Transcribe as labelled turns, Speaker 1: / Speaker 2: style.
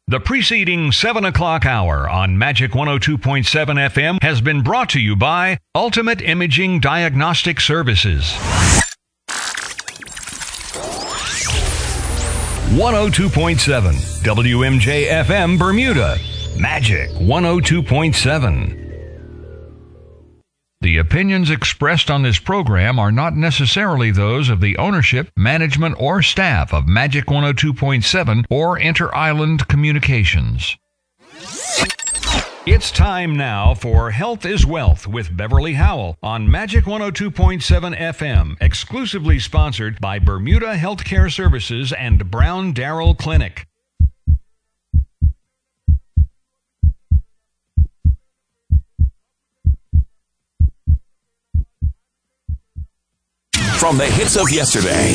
Speaker 1: The preceding 7 o'clock hour on Magic 102.7 FM has been brought to you by Ultimate Imaging Diagnostic Services. 102.7 WMJ FM Bermuda. Magic 102.7. The opinions expressed on this program are not necessarily those of the ownership, management, or staff of Magic 102.7 or Inter-Island Communications. It's time now for Health is Wealth with Beverly Howell on Magic 102.7 FM, exclusively sponsored by Bermuda Healthcare Services and Brown Darrell Clinic.
Speaker 2: From the hits of yesterday